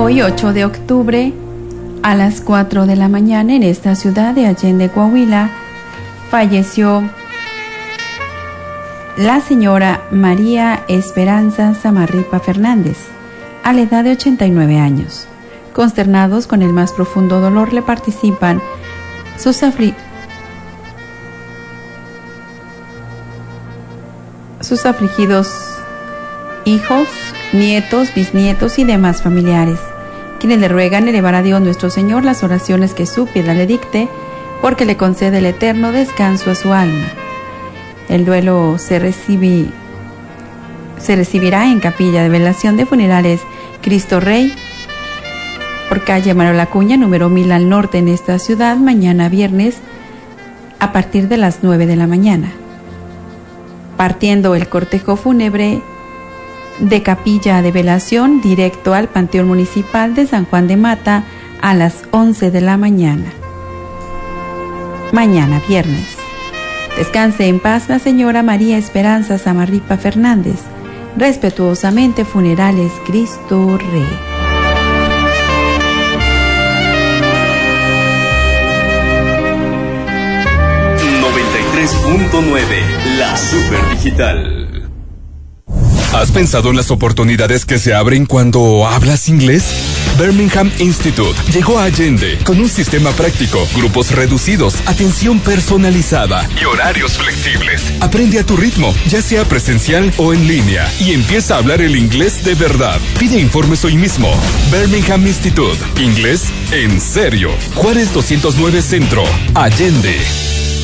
Hoy, 8 de octubre, a las 4 de la mañana, en esta ciudad de Allende, Coahuila, falleció la señora María Esperanza Samarripa Fernández, a la edad de 89 años. Consternados con el más profundo dolor, le participan sus afligidos hijos, nietos, bisnietos y demás familiares, quienes le ruegan elevar a Dios nuestro Señor las oraciones que su piedad le dicte, porque le concede el eterno descanso a su alma. El duelo se recibirá en Capilla de Velación de Funerales Cristo Rey, por calle Manuel Acuña, número 1000 al norte, en esta ciudad, mañana viernes, a partir de las 9 de la mañana. Partiendo el cortejo fúnebre de Capilla de Velación directo al Panteón Municipal de San Juan de Mata a las 11 de la mañana. Mañana viernes. Descanse en paz la señora María Esperanza Samarripa Fernández. Respetuosamente, Funerales Cristo Rey. 93.9, la Super Digital. ¿Has pensado en las oportunidades que se abren cuando hablas inglés? Birmingham Institute llegó a Allende con un sistema práctico, grupos reducidos, atención personalizada y horarios flexibles. Aprende a tu ritmo, ya sea presencial o en línea, y empieza a hablar el inglés de verdad. Pide informes hoy mismo. Birmingham Institute, inglés en serio. Juárez 209 Centro, Allende.